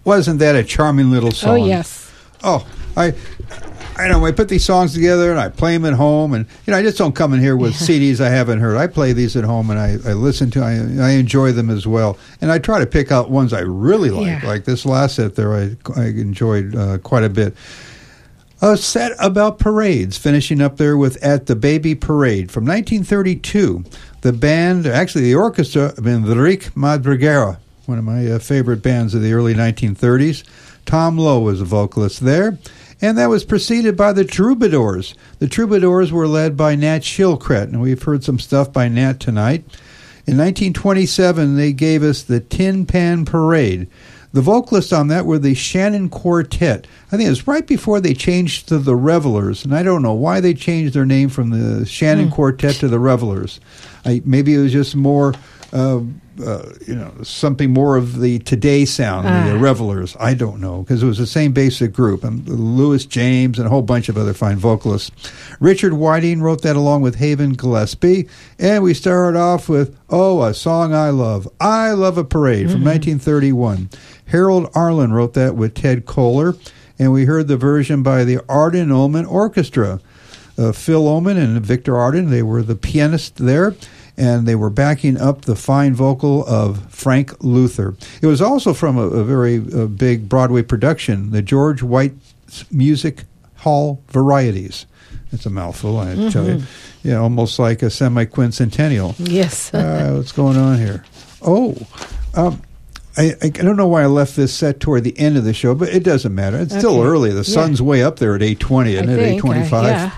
Wasn't that a charming little song? Oh, yes. Oh, I know. I put these songs together and I play them at home, and I just don't come in here with CDs I haven't heard. I play these at home and I listen to. I enjoy them as well, and I try to pick out ones I really like. Like this last set there, I enjoyed quite a bit. A set about parades, finishing up there with At the Baby Parade from 1932. The band, actually the orchestra, Enrique Madriguera, one of my favorite bands of the early 1930s. Tom Lowe was the vocalist there. And that was preceded by the Troubadours. The Troubadours were led by Nat Shilkret, and we've heard some stuff by Nat tonight. In 1927, they gave us the Tin Pan Parade. The vocalists on that were the Shannon Quartet. I think it was right before they changed to the Revelers, and I don't know why they changed their name from the Shannon Quartet to the Revelers. Maybe it was just more, something more of the Today sound, the Revelers. I don't know, because it was the same basic group. Louis James and a whole bunch of other fine vocalists. Richard Whiting wrote that along with Haven Gillespie, and we started off with, A Song I Love. I Love a Parade from 1931. Harold Arlen wrote that with Ted Koehler, and we heard the version by the Arden Omen Orchestra. Phil Oman and Victor Arden, they were the pianists there, and they were backing up the fine vocal of Frank Luther. It was also from a very big Broadway production, the George White Music Hall Varieties. It's a mouthful, I tell you. Yeah, almost like a semi-quincentennial. Yes. What's going on here? I don't know why I left this set toward the end of the show, but it doesn't matter. It's still early. The sun's way up there at 8:20, isn't it? 8:25.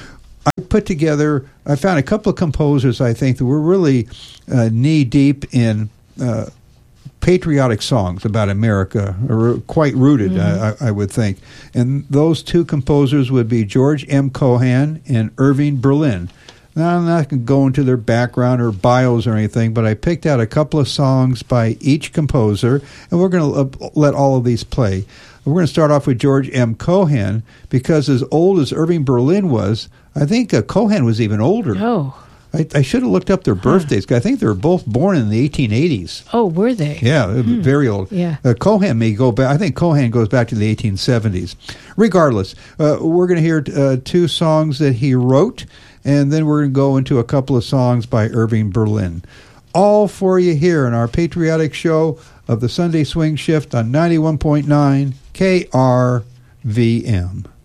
I found a couple of composers, I think, that were really knee-deep in patriotic songs about America, or quite rooted, I would think. And those two composers would be George M. Cohan and Irving Berlin. Now, I'm not going to go into their background or bios or anything, but I picked out a couple of songs by each composer, and we're going to let all of these play. We're going to start off with George M. Cohan, because as old as Irving Berlin was, I think Cohan was even older. Oh. I should have looked up their birthdays, because I think they were both born in the 1880s. Oh, were they? Yeah, very old. Yeah. Cohan may go back. I think Cohan goes back to the 1870s. Regardless, we're going to hear two songs that he wrote, and then we're going to go into a couple of songs by Irving Berlin. All for you here in our patriotic show of the Sunday Swing Shift on 91.9 KRVM.